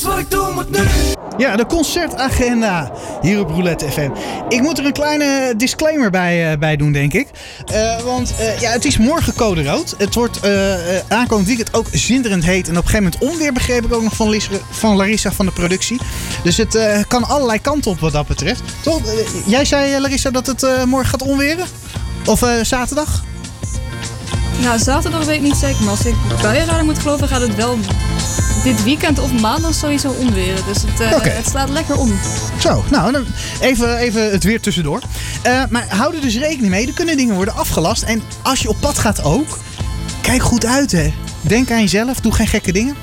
Wat ik doe moet nu. Ja, de concertagenda hier op Roulette FM. Ik moet er een kleine disclaimer bij doen, denk ik. Want het is morgen code rood. Het wordt aankomend weekend ook zinderend heet. En op een gegeven moment onweer, begreep ik ook nog van Larissa van de productie. Dus het kan allerlei kanten op wat dat betreft. Toch? Jij zei, Larissa, dat het morgen gaat onweren? Of zaterdag? Nou, zaterdag weet ik niet zeker. Maar als ik buienradar moet geloven, gaat het wel dit weekend of maandag sowieso onweren. Dus het slaat lekker om. Zo, nou, dan even het weer tussendoor. Maar hou er dus rekening mee. Er kunnen dingen worden afgelast. En als je op pad gaat ook, kijk goed uit, hè. Denk aan jezelf. Doe geen gekke dingen.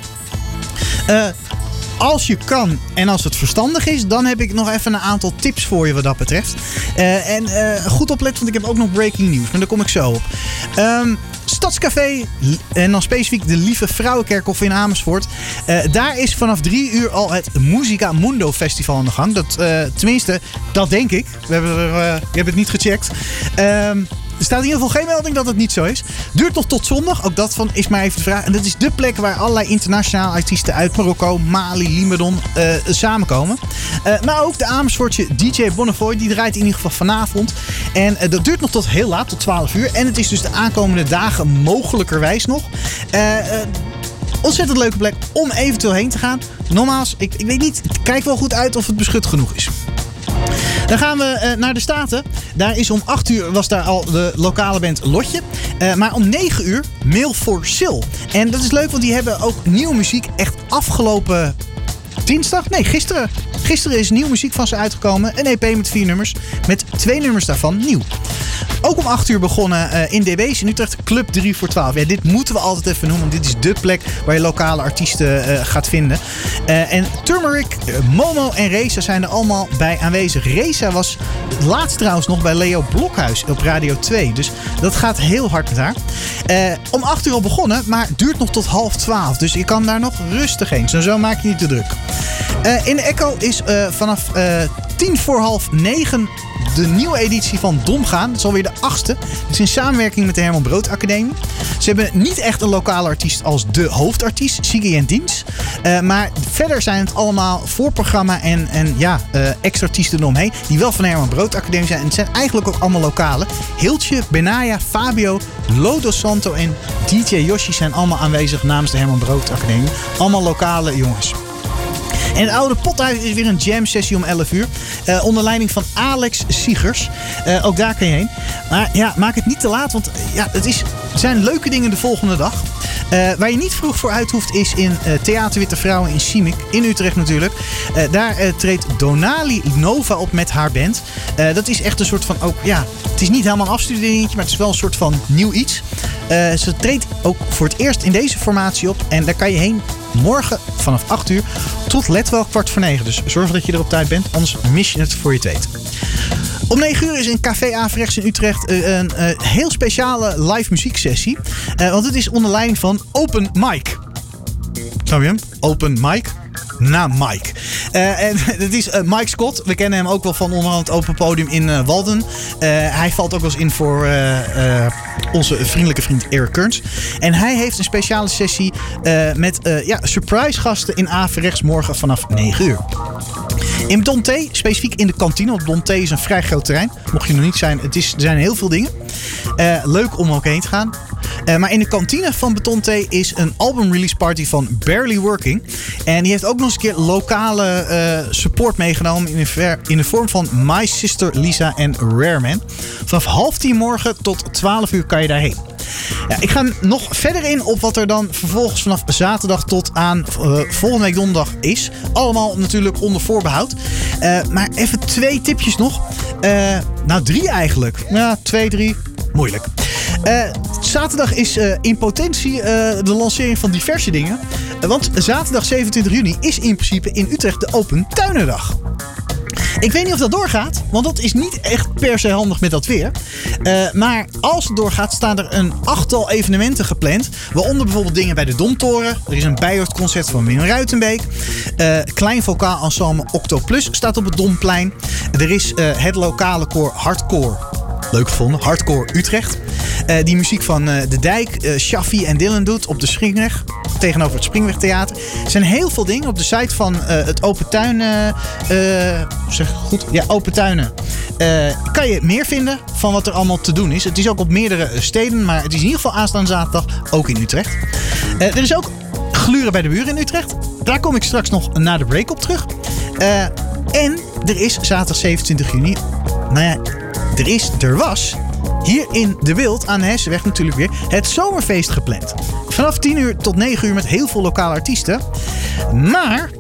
Als je kan en als het verstandig is, dan heb ik nog even een aantal tips voor je wat dat betreft. Goed opletten, want ik heb ook nog breaking news. Maar daar kom ik zo op. Stadscafé en dan specifiek de Lieve Vrouwenkerkhof in Amersfoort. Daar is vanaf 3 uur al het Musica Mundo Festival aan de gang. Tenminste, dat denk ik. Ik heb het niet gecheckt. Er staat in ieder geval geen melding dat het niet zo is. Duurt nog tot zondag. Ook dat is maar even de vraag. En dat is de plek waar allerlei internationale artiesten uit Marokko, Mali, Libanon samenkomen. Maar ook de Amersfoortse DJ Bonnefoy. Die draait in ieder geval vanavond. En dat duurt nog tot heel laat, tot 12 uur. En het is dus de aankomende dagen mogelijkerwijs nog. Ontzettend leuke plek om eventueel heen te gaan. Nogmaals, ik weet niet. Het kijkt wel goed uit of het beschut genoeg is. Dan gaan we naar de Staten. Daar is om 8 uur was daar al de lokale band Lotje. Maar om 9 uur Mail for Sil. En dat is leuk, want die hebben ook nieuwe muziek echt afgelopen dinsdag. Nee, gisteren. Gisteren is nieuwe muziek van ze uitgekomen. Een EP met 4 nummers. Met 2 nummers daarvan nieuw. Ook om 8 uur begonnen in DB's in Utrecht. Club 3 voor 12. Ja, dit moeten we altijd even noemen. Want dit is dé plek waar je lokale artiesten gaat vinden. En Turmeric, Momo en Reza zijn er allemaal bij aanwezig. Reza was laatst trouwens nog bij Leo Blokhuis op Radio 2. Dus dat gaat heel hard met haar. Om 8 uur al begonnen, maar duurt nog tot 11:30. Dus je kan daar nog rustig heen. Zo maak je niet te druk. In de Echo is vanaf 9:10 de nieuwe editie van Domgaan. Dat is alweer de 8e. Dat is in samenwerking met de Herman Brood Academie. Ze hebben niet echt een lokale artiest als de hoofdartiest, Siggy en Diens. Maar verder zijn het allemaal voorprogramma en ex-artiesten eromheen. Die wel van de Herman Brood Academie zijn. En het zijn eigenlijk ook allemaal lokale. Hiltje, Benaya, Fabio, Lodo Santo en DJ Yoshi zijn allemaal aanwezig namens de Herman Brood Academie. Allemaal lokale jongens. En het oude pothuis is weer een jam sessie om 11 uur. Onder leiding van Alex Siegers. Ook daar kan je heen. Maar ja, maak het niet te laat. Want het zijn leuke dingen de volgende dag. Waar je niet vroeg voor uit hoeft is in Theater Witte Vrouwen in Simic. In Utrecht natuurlijk. Daar treedt Donali Nova op met haar band. Dat is echt een soort van het is niet helemaal een afstudeeringetje. Maar het is wel een soort van nieuw iets. Ze treedt ook voor het eerst in deze formatie op. En daar kan je heen morgen vanaf 8 uur tot let wel 8:45. Dus zorg dat je er op tijd bent. Anders mis je het voor je het weet. Om 9 uur is in Café Averechts in Utrecht een heel speciale live muzieksessie. Want het is onder leiding van Open Mic. Snap je hem? Open Mic. Na Mike. En het is Mike Scott. We kennen hem ook wel van onder andere het Open Podium in Walden. Hij valt ook wel eens in voor onze vriendelijke vriend Eric Kearns. En hij heeft een speciale sessie met surprise gasten in Averechts morgen vanaf 9 uur. In Don T, specifiek in de kantine. Want Don T is een vrij groot terrein. Mocht je nog niet zijn, er zijn heel veel dingen. Leuk om ook heen te gaan. Maar in de kantine van Beton T is een album release party van Barely Working. En die heeft ook nog eens een keer lokale support meegenomen in de vorm van My Sister Lisa en Rare Man. Vanaf 9:30 morgen tot 12 uur kan je daarheen. Ja, ik ga nog verder in op wat er dan vervolgens vanaf zaterdag tot aan volgende week donderdag is. Allemaal natuurlijk onder voorbehoud. Maar even 2 tipjes nog. 3 eigenlijk. Ja, 2, 3. Moeilijk. Zaterdag is in potentie de lancering van diverse dingen. Want zaterdag 27 juni is in principe in Utrecht de Open Tuinendag. Ik weet niet of dat doorgaat, want dat is niet echt per se handig met dat weer. Maar als het doorgaat, staan er een 8-tal evenementen gepland. Waaronder bijvoorbeeld dingen bij de Domtoren. Er is een Bijhortconcert van Wim Ruitenbeek. Klein vocaal ensemble Octoplus staat op het Domplein. Er is het lokale koor Hardcore. Leuk gevonden. Hardcore Utrecht. Die muziek van De Dijk, Shaffi en Dylan doet op de Springweg. Tegenover het Springwegtheater. Er zijn heel veel dingen op de site van het Open Tuinen. Zeg goed? Ja, Open Tuinen. Kan je meer vinden van wat er allemaal te doen is. Het is ook op meerdere steden, maar het is in ieder geval aanstaande zaterdag ook in Utrecht. Er is ook Gluren bij de Buren in Utrecht. Daar kom ik straks nog na de break op terug. En er is zaterdag 27 juni. Nou ja, er was hier in De Wild aan de Hessenweg natuurlijk weer het zomerfeest gepland. Vanaf 10 uur tot 9 uur met heel veel lokale artiesten. Maar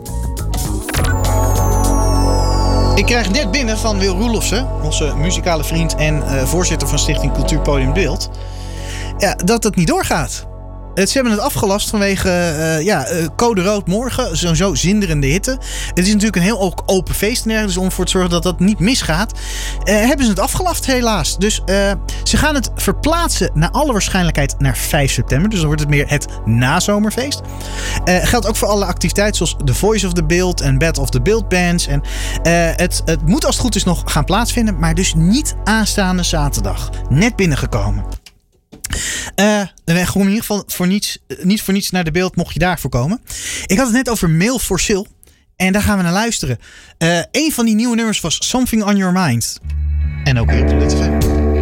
ik krijg net binnen van Wil Roelofsen, onze muzikale vriend en voorzitter van Stichting Cultuurpodium De Wild, dat het niet doorgaat. Ze hebben het afgelast vanwege code rood morgen. Sowieso zinderende hitte. Het is natuurlijk een heel open feest. Dus om ervoor te zorgen dat dat niet misgaat, hebben ze het afgelast helaas. Dus ze gaan het verplaatsen naar alle waarschijnlijkheid naar 5 september. Dus dan wordt het meer het nazomerfeest. Geldt ook voor alle activiteiten zoals The Voice of the Bild en Battle of the Bild Bands. En het moet als het goed is nog gaan plaatsvinden. Maar dus niet aanstaande zaterdag. Net binnengekomen. Gewoon in ieder geval niet voor niets naar De Beeld mocht je daarvoor komen. Ik had het net over Mail for Sale. En daar gaan we naar luisteren. Een van die nieuwe nummers was Something on Your Mind. En ook hier op de Lit FM.